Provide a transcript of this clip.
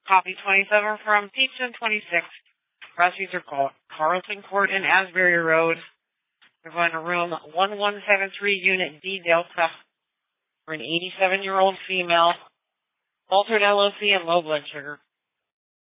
Copy 27 from Peachton 26. Rescues are called Carlton Court and Asbury Road. We're going to room 1173, Unit D Delta, for an 87-year-old female, altered LOC and low blood sugar.